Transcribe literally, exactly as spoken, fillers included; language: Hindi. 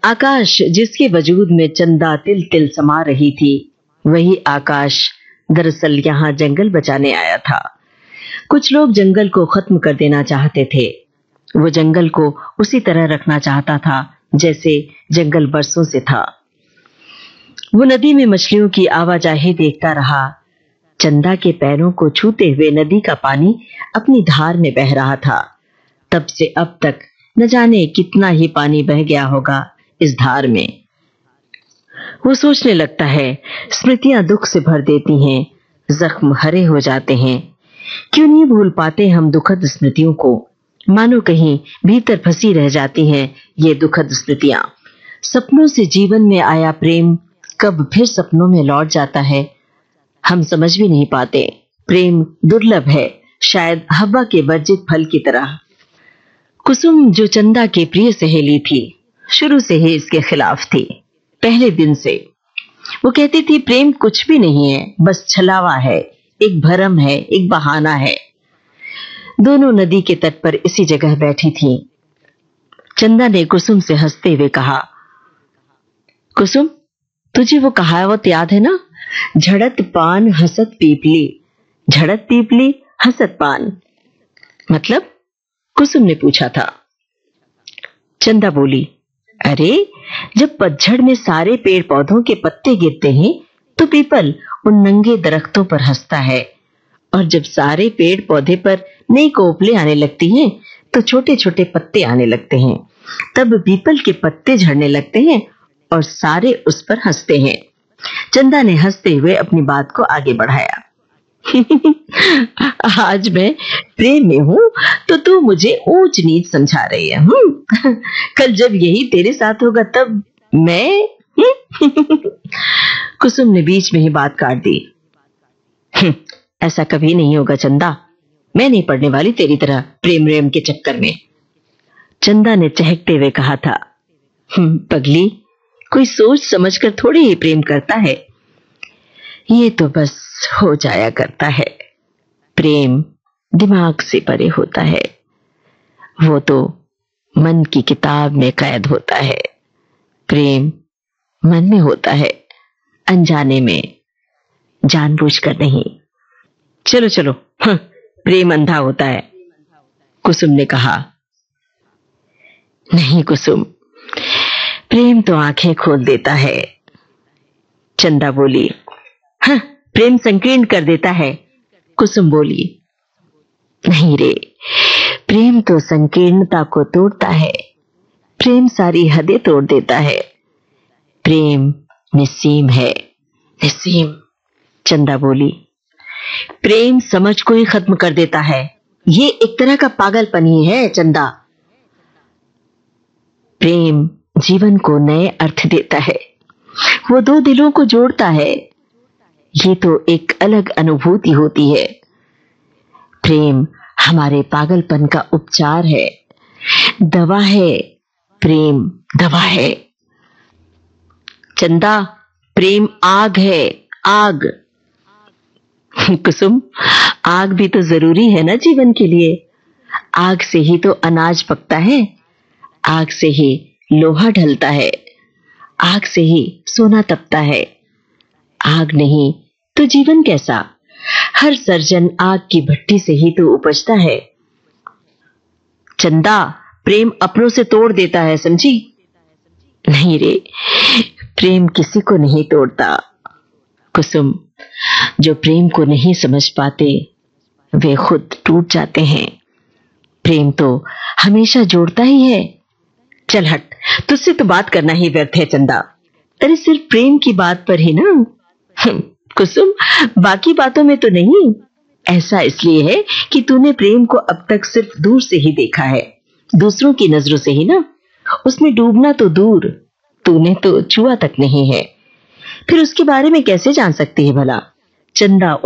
आकाश जिसके वजूद में चंदा तिल तिल समा रही थी, वही आकाश दरअसल यहाँ जंगल बचाने आया था। कुछ लोग जंगल को खत्म कर देना चाहते थे। वो जंगल को उसी तरह रखना चाहता था जैसे जंगल बरसों से था। वो नदी में मछलियों की आवाजाही देखता रहा। चंदा के पैरों को छूते हुए नदी का पानी अपनी धार में बह रहा था। तब से अब तक न जाने कितना ही पानी बह गया होगा इस धार में। वो सोचने लगता है, स्मृतियां दुख से भर देती हैं, जख्म हरे हो जाते हैं। क्यों नहीं भूल पाते हम दुखद स्मृतियों को? मानो कहीं भीतर फंसी रह जाती हैं ये दुखद स्मृतियां। सपनों से जीवन में आया प्रेम कब फिर सपनों में लौट जाता है, हम समझ भी नहीं पाते। प्रेम दुर्लभ है, शायद हवा के वर्जित फल की तरह। कुसुम जो चंदा की प्रिय सहेली थी, शुरू से ही इसके खिलाफ थी। पहले दिन से वो कहती थी प्रेम कुछ भी नहीं है, बस छलावा है, एक भरम है, एक बहाना है। दोनों नदी के तट पर इसी जगह बैठी थीं। चंदा ने कुसुम से हंसते हुए कहा, कुसुम, तुझे वो कहावत याद है ना, झड़त पान हसत पीपली, झड़त पीपली हसत पान? मतलब? कुसुम ने पूछा था। चंदा बोली, अरे जब पतझड़ में सारे पेड़ पौधों के पत्ते गिरते हैं तो पीपल उन नंगे दरख्तों पर हंसता है, और जब सारे पेड़ पौधे पर नई कोपलें आने लगती हैं तो छोटे छोटे पत्ते आने लगते हैं। तब पीपल के पत्ते झड़ने लगते हैं और सारे उस पर हंसते हैं। चंदा ने हंसते हुए अपनी बात को आगे बढ़ाया। आज मैं प्रेम में हूं तो तू मुझे ऊंच नीच समझा रही है। हम्म कल जब यही तेरे साथ होगा तब मैं कुसुम ने बीच में ही बात काट दी। ऐसा कभी नहीं होगा चंदा, मैं नहीं पड़ने वाली तेरी तरह प्रेम रेम के चक्कर में। चंदा ने चहकते हुए कहा था, पगली, कोई सोच समझकर थोड़ी ही प्रेम करता है, ये तो बस हो जाया करता है। प्रेम दिमाग से परे होता है, वो तो मन की किताब में कैद होता है। प्रेम मन में होता है, अनजाने में, जानबूझकर नहीं। चलो चलो, हाँ, प्रेम अंधा होता है, कुसुम ने कहा। नहीं कुसुम, प्रेम तो आंखें खोल देता है। चंदा बोली। हाँ, प्रेम संकीर्ण कर देता है, कुसुम बोली। नहीं रे, प्रेम तो संकीर्णता को तोड़ता है, प्रेम सारी हदें तोड़ देता है। प्रेम निस्सीम है, निस्सीम। चंदा बोली। प्रेम समझ को ही खत्म कर देता है, ये एक तरह का पागलपन ही है चंदा। प्रेम जीवन को नए अर्थ देता है, वो दो दिलों को जोड़ता है, ये तो एक अलग अनुभूति होती है। प्रेम हमारे पागलपन का उपचार है, दवा है, प्रेम दवा है। चंदा, प्रेम आग है, आग। कुसुम, आग भी तो जरूरी है ना जीवन के लिए। आग से ही तो अनाज पकता है, आग से ही लोहा ढलता है, आग से ही सोना तपता है। आग नहीं तो जीवन कैसा? हर सर्जन आग की भट्टी से ही तो उपजता है। चंदा, प्रेम अपनों से तोड़ देता है, समझी? नहीं रे, प्रेम किसी को नहीं तोड़ता। कुसुम, जो प्रेम को नहीं समझ पाते वे खुद टूट जाते हैं। प्रेम तो हमेशा जोड़ता ही है। चल हट, तुझसे तो बात करना ही व्यर्थ है चंदा। अरे सिर्फ प्रेम की बात पर ही ना। कुसुम, बाकी बातों में तो नहीं। ऐसा इसलिए है कि तूने प्रेम को अब तक सिर्फ दूर से ही देखा है, दूसरों की नजरों से ही ना। उसमें डूबना तो दूर, तूने तो छुआ तक नहीं है, फिर उसके बारे में कैसे जान सकती है भला? चंदा